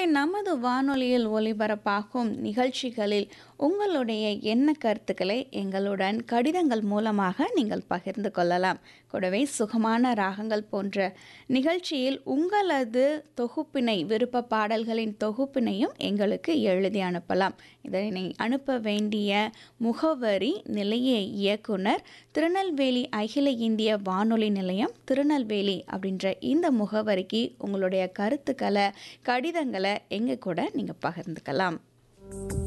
நேயர்களே, நமது வானொலியில் ஒலிபரப்பாகும் நிகழ்ச்சிகளில் உங்களுடைய எண்ண கருத்துக்களை எங்களுடன் கடிதங்கள் மூலமாக நீங்கள் பகிர்ந்து கொள்ளலாம். கூடவே சுகமான ராகங்கள் போன்ற நிகழ்ச்சியில் உங்களது தொகுப்பினை, விருப்ப பாடல்களின் தொகுப்பினையும் எங்களுக்கு எழுதி அனுப்பலாம். இதனை அனுப்ப வேண்டிய முகவரி: நிலைய இயக்குனர், திருநெல்வேலி அகில இந்திய வானொலி நிலையம், திருநெல்வேலி அப்படின்ற இந்த முகவரிக்கு உங்களுடைய கருத்துக்களை, கடிதங்களை எங்க கூட நீங்க பகிர்ந்துக்கலாம்.